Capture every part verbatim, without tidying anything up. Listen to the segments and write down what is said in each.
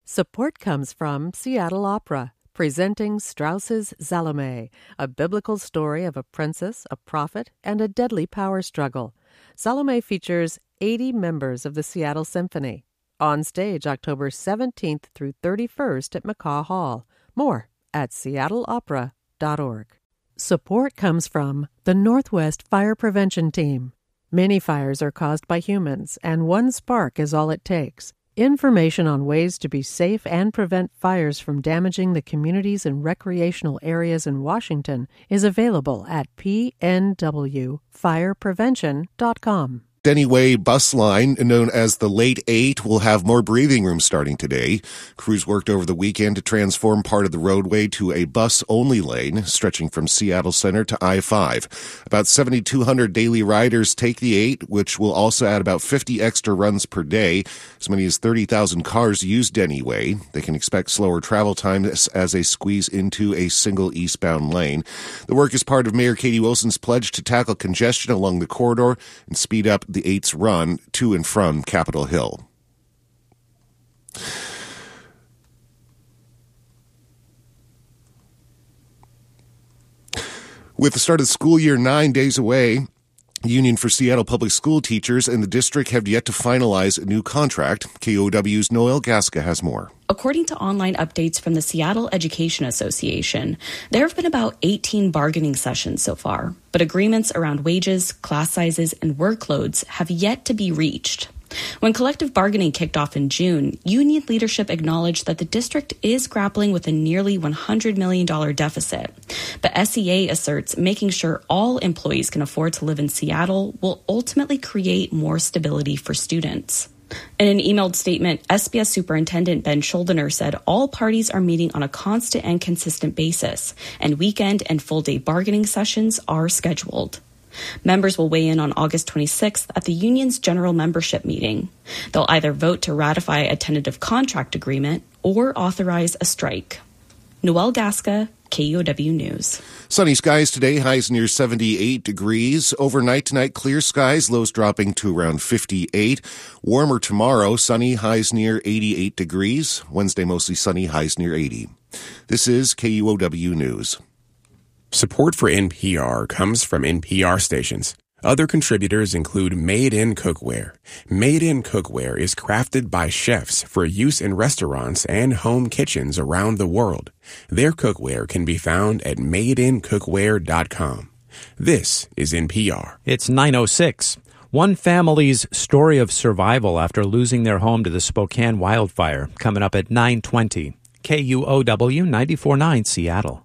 Support comes from Seattle Opera, presenting Strauss's Salome, a biblical story of a princess, a prophet, and a deadly power struggle. Salome features eighty members of the Seattle Symphony. On stage October seventeenth through thirty-first at McCaw Hall. More at seattle opera dot org. Support comes from the Northwest Fire Prevention Team. Many fires are caused by humans, and one spark is all it takes. Information on ways to be safe and prevent fires from damaging the communities and recreational areas in Washington is available at p n w fire prevention dot com. Denny Way bus line, known as the Late Eight, will have more breathing room starting today. Crews worked over the weekend to transform part of the roadway to a bus-only lane, stretching from Seattle Center to I five. About seventy-two hundred daily riders take the eight, which will also add about fifty extra runs per day. As many as thirty thousand cars use Denny Way. They can expect slower travel times as they squeeze into a single eastbound lane. The work is part of Mayor Katie Wilson's pledge to tackle congestion along the corridor and speed up the eight's run to and from Capitol Hill. With the start of school year nine days away, Union for Seattle Public School Teachers and the district have yet to finalize a new contract. K O W's Noel Gasca has more. According to online updates from the Seattle Education Association, there have been about eighteen bargaining sessions so far, but agreements around wages, class sizes, and workloads have yet to be reached. When collective bargaining kicked off in June, union leadership acknowledged that the district is grappling with a nearly one hundred million dollars deficit. But S E A asserts making sure all employees can afford to live in Seattle will ultimately create more stability for students. In an emailed statement, S B S Superintendent Ben Schuldiner said all parties are meeting on a constant and consistent basis, and weekend and full-day bargaining sessions are scheduled. Members will weigh in on August twenty-sixth at the union's general membership meeting. They'll either vote to ratify a tentative contract agreement or authorize a strike. Noel Gasca, K O W News. Sunny skies today, highs near seventy-eight degrees. Overnight tonight, clear skies, lows dropping to around fifty-eight. Warmer tomorrow, sunny, highs near eighty-eight degrees. Wednesday, mostly sunny, highs near eighty. This is K U O W News. Support for N P R comes from N P R stations. Other contributors include Made In Cookware. Made In Cookware is crafted by chefs for use in restaurants and home kitchens around the world. Their cookware can be found at made in cookware dot com. This is N P R. It's nine oh six. One family's story of survival after losing their home to the Spokane wildfire, coming up at nine twenty. K U O W ninety-four point nine Seattle.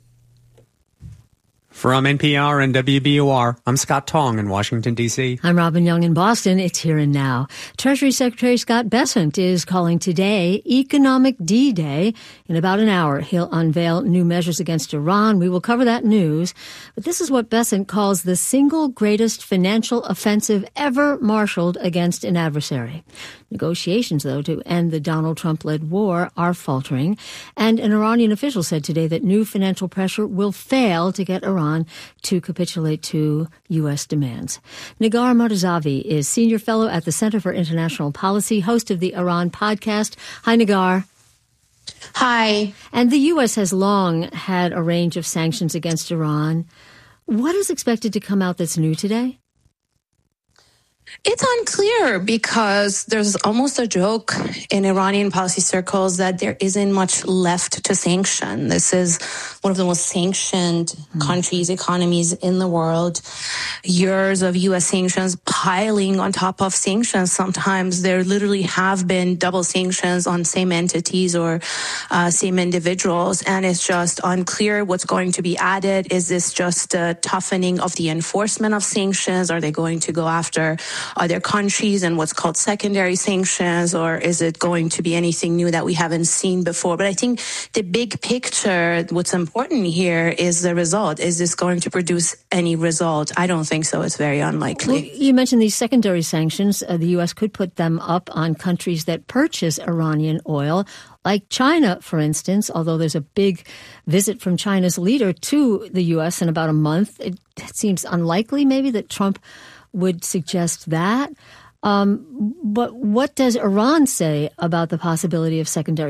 From N P R and W B U R, I'm Scott Tong in Washington, D C. I'm Robin Young in Boston. It's Here and Now. Treasury Secretary Scott Bessent is calling today Economic D-Day. In about an hour, he'll unveil new measures against Iran. We will cover that news. But this is what Bessent calls the single greatest financial offensive ever marshaled against an adversary. Negotiations, though, to end the Donald Trump-led war are faltering. And an Iranian official said today that new financial pressure will fail to get Iran to capitulate to U S demands. Nagar Marzavi is Senior Fellow at the Center for International Policy, host of the Iran podcast. Hi, Nagar. Hi. And the U S has long had a range of sanctions against Iran. What is expected to come out that's new today? It's unclear because there's almost a joke in Iranian policy circles that there isn't much left to sanction. This is one of the most sanctioned mm. countries, economies in the world. Years of U S sanctions piling on top of sanctions. Sometimes there literally have been double sanctions on same entities or uh, same individuals, and it's just unclear what's going to be added. Is this just a toughening of the enforcement of sanctions? Are they going to go after other countries and what's called secondary sanctions, or is it going to be anything new that we haven't seen before? But I think the big picture, what's important here is the result. Is this going to produce any result? I don't think so. It's very unlikely. Well, you mentioned these secondary sanctions. Uh, the U S could put them up on countries that purchase Iranian oil, like China, for instance, although there's a big visit from China's leader to the U S in about a month. It, it seems unlikely maybe that Trump would suggest that. Um, but what does Iran say about the possibility of secondary